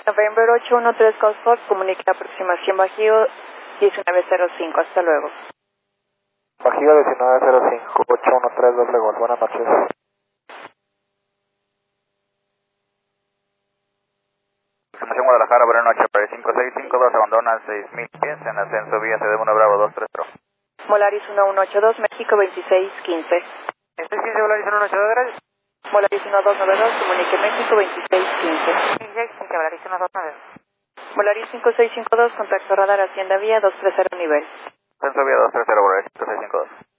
November 813 Golf Fox, comunica aproximación Bajío 1905. Hasta luego. Bajío 1905, 813 doble Golf. Buenas noches. Aproximación Guadalajara, buenas noches, para 5652, abandona 6010 en ascenso vía CD1 Bravo 230. Molaris 1182, México 2615. 15 Volaris 182, gracias. Molaris 1292, comunique México 2615. 1615, Volaris 129. Molaris 5652, contacto radar Hacienda Vía 230 nivel. Ascenso vía 230, Volaris 5652.